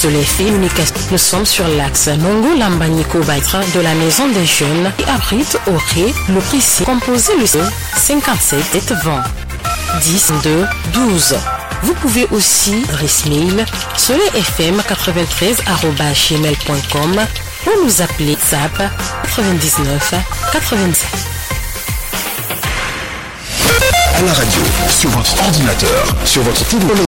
Soleil Communication. Nous sommes sur l'axe Nongo Lambaniko Baitra de la Maison des Jeunes qui abrite au Ré le précis composé le 57 20 10 2 12. Vous pouvez aussi adresse mail soleilfm93@gmail.com ou nous appeler ZAP 99 87. À la radio, sur votre ordinateur, sur votre téléphone.